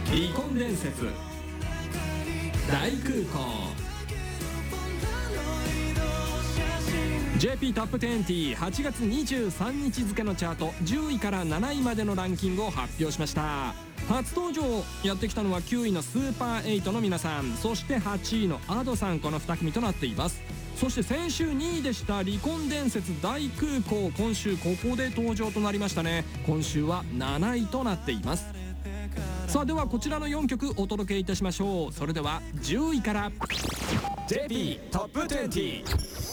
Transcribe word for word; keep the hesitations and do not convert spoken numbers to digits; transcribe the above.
離婚伝説大空港。 ジェーピー トップにじゅうはちがつにじゅうさんにち付のチャートじゅういからなないまでのランキングを発表しました。初登場やってきたのはきゅういのスーパーエイトの皆さん、そしてはちいの Ado さん、このに組となっています。そして先週にいでした離婚伝説大空港、今週ここで登場となりましたね。今週はなないとなっています。さあではこちらのよんきょくお届けいたしましょう。それではじゅういから ジェーピー トップにじゅう。